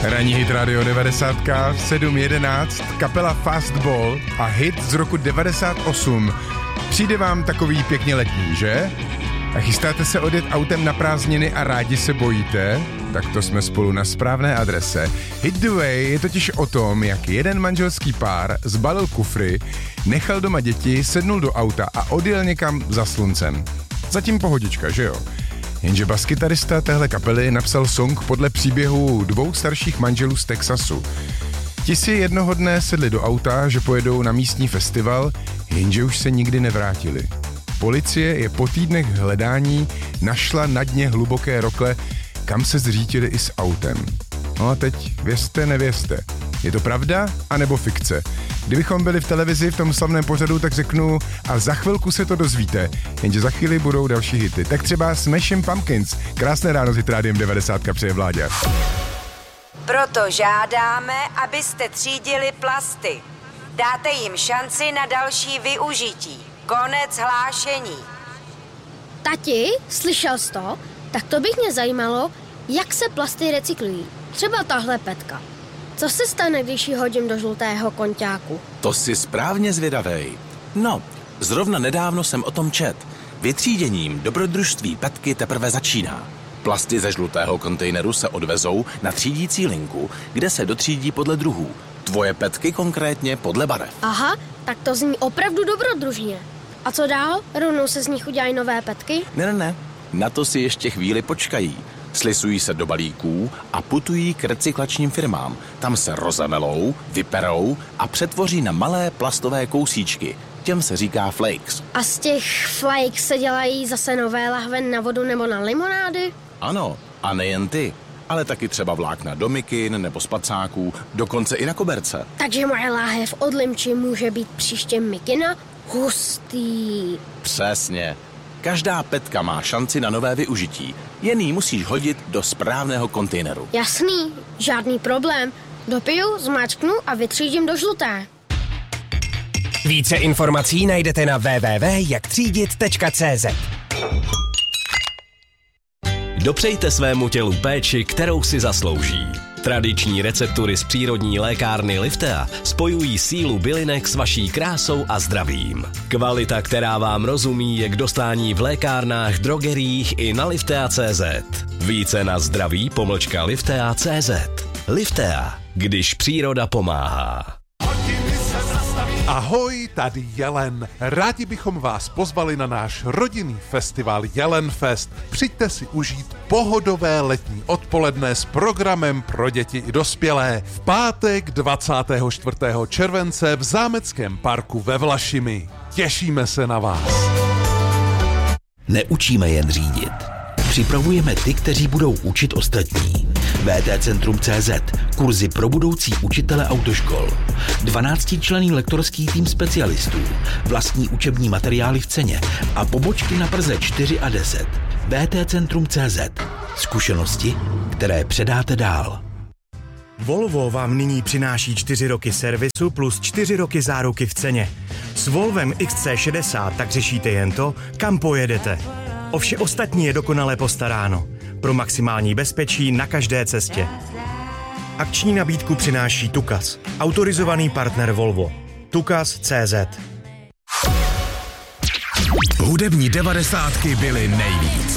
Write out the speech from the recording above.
Ranní hit Radio 90, 7:11, kapela Fastball a hit z roku 98. Přijde vám takový pěkně letní, že? A chystáte se odjet autem na prázdniny a rádi se bojíte? Tak to jsme spolu na správné adrese. Hit the Way je totiž o tom, jak jeden manželský pár zbalil kufry, nechal doma děti, sednul do auta a odjel někam za sluncem. Zatím pohodička, že jo? Jenže baskytarista téhle kapely napsal song podle příběhu dvou starších manželů z Texasu. Ti si jednoho dne sedli do auta, že pojedou na místní festival, jenže už se nikdy nevrátili. Policie je po týdnech hledání našla na dně hluboké rokle, kam se zřítili i s autem. No a teď věřte, nevěřte. Je to pravda, anebo fikce? Kdybychom byli v televizi v tom slavném pořadu, tak řeknu a za chvilku se to dozvíte, jenže za chvíli budou další hity. Tak třeba Smashing Pumpkins. Krásné ráno s Hit Rádiem 90 přeje Vláďa. Proto žádáme, abyste třídili plasty. Dáte jim šanci na další využití. Konec hlášení. Tati, slyšel jsi to? Tak to bych mě zajímalo, jak se plasty recyklují. Třeba tahle petka. Co se stane, když ji hodím do žlutého konťáku? To jsi správně zvědavej. No, zrovna nedávno jsem o tom čet. Vytříděním dobrodružství petky teprve začíná. Plasty ze žlutého kontejneru se odvezou na třídící linku, kde se dotřídí podle druhů. Tvoje petky konkrétně podle barev. Aha, tak to zní opravdu dobrodružně. A co dál? Rovnou se z nich udělají nové petky? Ne. Na to si ještě chvíli počkají. Slisují se do balíků a putují k recyklačním firmám. Tam se rozemelou, vyperou a přetvoří na malé plastové kousíčky. Těm se říká flakes. A z těch flakes se dělají zase nové lahve na vodu nebo na limonády? Ano, a nejen ty, ale taky třeba vlákna do mikin nebo spacáků, dokonce i na koberce. Takže moje láhev od limči může být příště mikina? Hustý. Přesně. Každá petka má šanci na nové využití. Jen ji musíš hodit do správného kontejneru. Jasný, žádný problém. Dopiju, zmáčknu a vytřídím do žluté. Více informací najdete na www.jaktřídit.cz. Dopřejte svému tělu péči, kterou si zaslouží. Tradiční receptury z přírodní lékárny Liftea spojují sílu bylinek s vaší krásou a zdravím. Kvalita, která vám rozumí, je k dostání v lékárnách, drogeriích i na liftea.cz. Více na zdraví-liftea.cz. Liftea, když příroda pomáhá. Ahoj, tady Jelen. Rádi bychom vás pozvali na náš rodinný festival Jelenfest. Přijďte si užít pohodové letní odpoledne s programem pro děti i dospělé. V pátek 24. července v Zámeckém parku ve Vlašimi. Těšíme se na vás. Neučíme jen řídit. Připravujeme ty, kteří budou učit ostatní. VTCentrum.cz, kurzy pro budoucí učitele autoškol, 12členný lektorský tým specialistů, vlastní učební materiály v ceně a pobočky na Praze 4 a 10. VTCentrum.cz, zkušenosti, které předáte dál. Volvo vám nyní přináší 4 roky servisu plus 4 roky záruky v ceně. S Volvem XC60 tak řešíte jen to, kam pojedete. O vše ostatní je dokonale postaráno. Pro maximální bezpečí na každé cestě. Akční nabídku přináší Tukas, autorizovaný partner Volvo. Tukas.cz. Hudební 90 byly nejvíc.